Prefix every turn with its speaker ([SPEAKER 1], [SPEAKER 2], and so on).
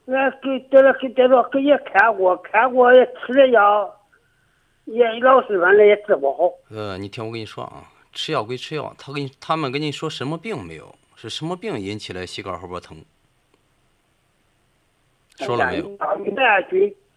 [SPEAKER 1] 那给也看过也吃了药，也老是反正也治不好。
[SPEAKER 2] 你听我跟你说啊，吃药归吃药，他们跟你说什么病没有？是什么病引起了膝盖后边疼？
[SPEAKER 1] 哎呀，
[SPEAKER 2] 说了没有？
[SPEAKER 1] 你带下去，